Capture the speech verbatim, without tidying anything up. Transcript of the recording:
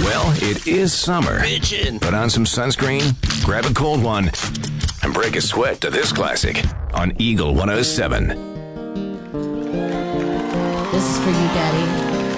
Well, it is summer. Bitchin'. Put on some sunscreen, grab a cold one, and break a sweat to this classic on Eagle one oh seven. This is for you, Daddy.